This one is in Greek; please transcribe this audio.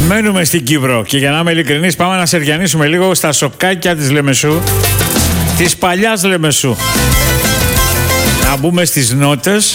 Μένουμε στην Κύπρο και για να είμαι ειλικρινής πάμε να σεριανίσουμε λίγο στα σοπκάκια της Λεμεσού, της παλιάς Λεμεσού. Να μπούμε στις νότες